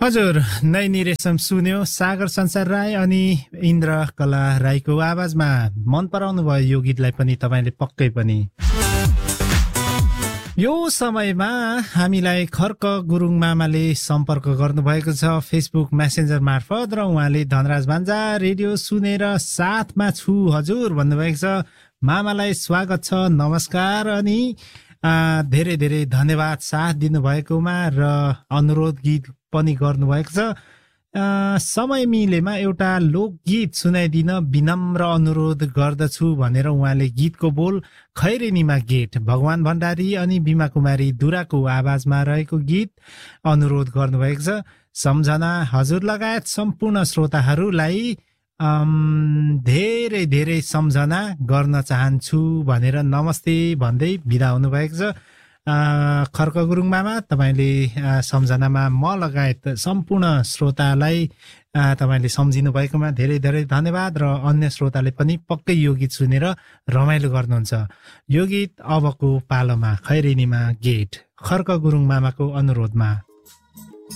हजुर नैनी रेशम सुन्यो सागर संसार राई अनि इन्द्र कला राईको आवाजमा मन पराउनु भयो यो गीतलाई पनि तपाईले पक्कै पनि। यो समयमा हामीलाई खर्क गुरुङ मामाले सम्पर्क गर्नुभएको छ फेसबुक मेसेन्जर मार्फत र उहाँले धनराज भान्जा रेडियो सुनेर साथमा छु हजुर भन्नुभएको छ। मामालाई स्वागत छ, नमस्कार अनि धेरै धेरै धन्यवाद साथ दिनुभएकोमा र अनुरोध गीत पनि गर्नुभएको छ। समय मिलेमा एउटा लोकगीत सुनाइदिन विनम्र अनुरोध गर्दछु भनेर उहाँले गीतको बोल खैरेनीमा गेट भगवान भण्डारी अनि बिमा कुमारी दुराको आवाजमा रहेको गीत अनुरोध गर्नुभएको छ। सम्झना हजुर लगायत सम्पूर्ण श्रोताहरूलाई धेरै धेरै सम्झना गर्न चाहन्छु भनेर नमस्ते भन्दै बिदा हुनुभएको छ। खर्क गुरुङ मामा, तपाईँले सम्झनामा म लगायत सम्पूर्ण श्रोतालाई तपाईँले सम्झिनु भएकोमा धेरै धेरै धन्यवाद र अन्य श्रोताले पनि पक्कै यो गीत सुनेर रमाइलो गर्नुहुन्छ। यो गीत अबको पालोमा खैरेनीमा गेट खर्क गुरुङ मामाको अनुरोधमा।